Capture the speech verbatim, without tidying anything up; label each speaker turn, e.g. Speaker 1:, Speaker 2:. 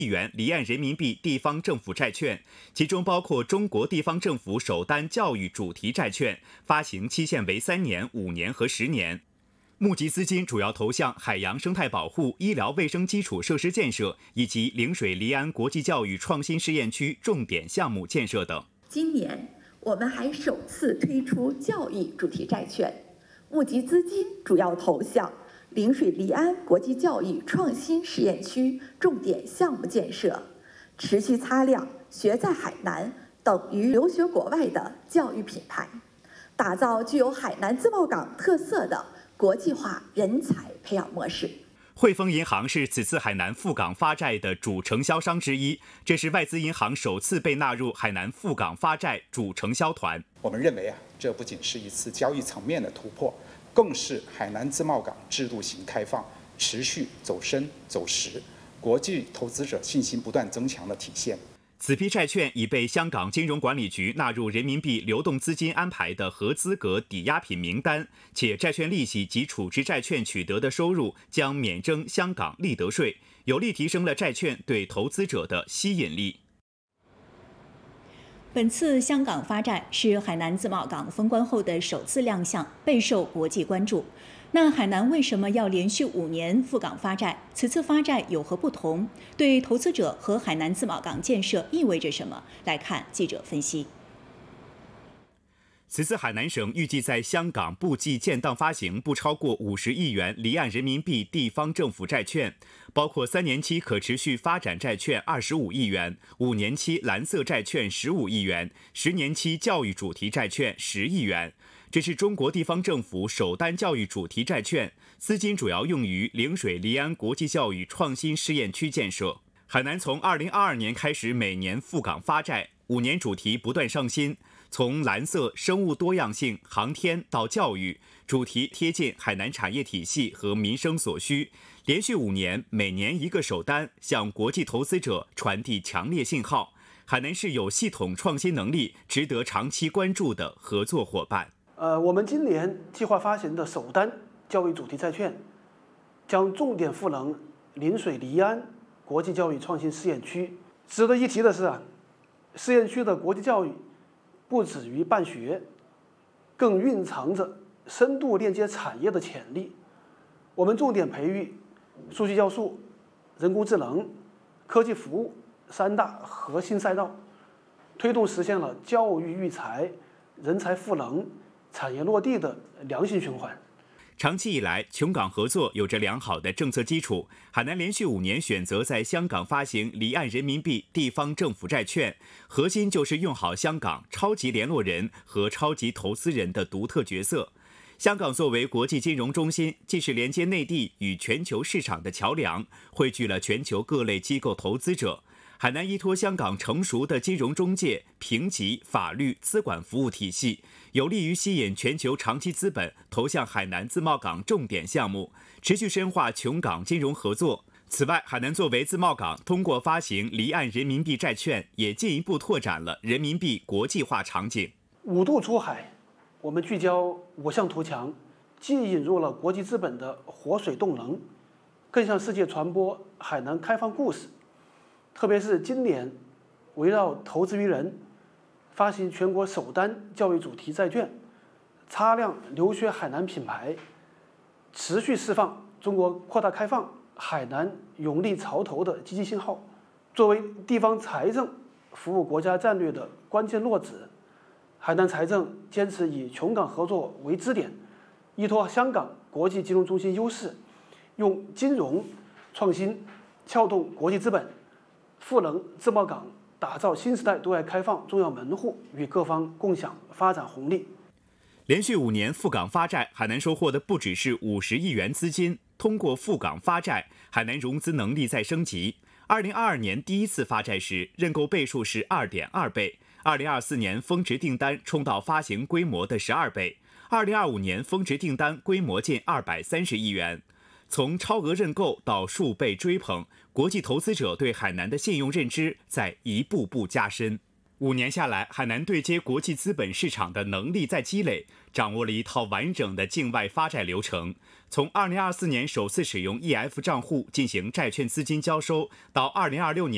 Speaker 1: 亿元离岸人民币地方政府债券，其中包括中国地方政府首单教育主题债券，发行期限为三年、五年和十年。募集资金主要投向海洋生态保护、医疗卫生基础设施建设以及陵水离岸国际教育创新试验区重点项目建设等。
Speaker 2: 今年我们还首次推出教育主题债券，募集资金主要投向陵水离岸国际教育创新试验区重点项目建设，持续擦亮学在海南等于留学国外的教育品牌，打造具有海南自贸港特色的国际化人才培养模式。
Speaker 1: 汇丰银行是此次海南赴港发债的主承销商之一，这是外资银行首次被纳入海南赴港发债主承销团。
Speaker 3: 我们认为啊，这不仅是一次交易层面的突破，更是海南自贸港制度型开放持续走深走实，国际投资者信心不断增强的体现。
Speaker 1: 此批债券已被香港金融管理局纳入人民币流动资金安排的合资格抵押品名单，且债券利息及处置债券取得的收入将免征香港利得税，有力提升了债券对投资者的吸引力。
Speaker 4: 本次香港发债是海南自贸港封关后的首次亮相，备受国际关注。那海南为什么要连续五年赴港发债？此次发债有何不同？对投资者和海南自贸港建设意味着什么？来看记者分析。
Speaker 1: 此次海南省预计在香港不计建档发行不超过五十亿元离岸人民币地方政府债券，包括三年期可持续发展债券二十五亿元，五年期蓝色债券十五亿元，十年期教育主题债券十亿元。这是中国地方政府首单教育主题债券，资金主要用于陵水离岸国际教育创新试验区建设。海南从二零二二年开始每年赴港发债，五年主题不断上新，从蓝色、生物多样性、航天到教育，主题贴近海南产业体系和民生所需。连续五年，每年一个首单，向国际投资者传递强烈信号。海南是有系统创新能力、值得长期关注的合作伙伴。
Speaker 5: 呃，我们今年计划发行的首单教育主题债券，将重点赋能陵水离岸国际教育创新试验区。值得一提的是啊，试验区的国际教育不止于办学，更蕴藏着深度链接产业的潜力。我们重点培育数据教术、人工智能、科技服务三大核心赛道，推动实现了教育育才、人才赋能、产业落地的良性循环。
Speaker 1: 长期以来，琼港合作有着良好的政策基础。海南连续五年选择在香港发行离岸人民币地方政府债券，核心就是用好香港超级联络人和超级投资人的独特角色。香港作为国际金融中心，既是连接内地与全球市场的桥梁，汇聚了全球各类机构投资者。海南依托香港成熟的金融中介、评级、法律、资管服务体系，有利于吸引全球长期资本投向海南自贸港重点项目，持续深化琼港金融合作。此外，海南作为自贸港，通过发行离岸人民币债券，也进一步拓展了人民币国际化场景。
Speaker 5: 五度出海，我们聚焦五项图强，既引入了国际资本的活水动能，更向世界传播海南开放故事。特别是今年，围绕投资于人，发行全国首单教育主题债券，擦亮留学海南品牌，持续释放中国扩大开放、海南勇立潮头的积极信号。作为地方财政服务国家战略的关键落子，海南财政坚持以琼港合作为支点，依托香港国际金融中心优势，用金融创新撬动国际资本，赋能自贸港，打造新时代对外开放重要门户，与各方共享发展红利。
Speaker 1: 连续五年赴港发债，海南收获的不只是五十亿元资金。通过赴港发债，海南融资能力在升级。二零二二年第一次发债时，认购倍数是二点二倍；二零二四年峰值订单冲到发行规模的十二倍；二零二五年峰值订单规模近二百三十亿元。从超额认购到数倍追捧，国际投资者对海南的信用认知在一步步加深。五年下来，海南对接国际资本市场的能力在积累，掌握了一套完整的境外发债流程。从二零二四年首次使用 E F 账户进行债券资金交收，到二零二六年